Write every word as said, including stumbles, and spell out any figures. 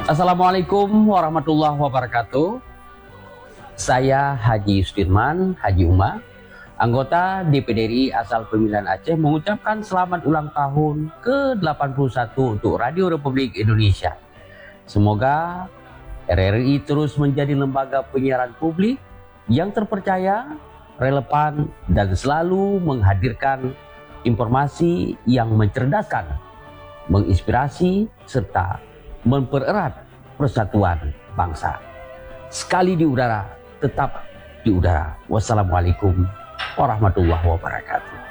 Assalamualaikum warahmatullahi wabarakatuh. Saya Haji Yustirman Haji Uma, anggota D P D R I asal pemilihan Aceh, mengucapkan selamat ulang tahun ke delapan puluh satu untuk Radio Republik Indonesia. Semoga R R I terus menjadi lembaga penyiaran publik yang terpercaya, relevan, dan selalu menghadirkan informasi yang mencerdaskan, menginspirasi, serta mempererat persatuan bangsa. Sekali di udara, tetap di udara. Wassalamualaikum warahmatullahi wabarakatuh.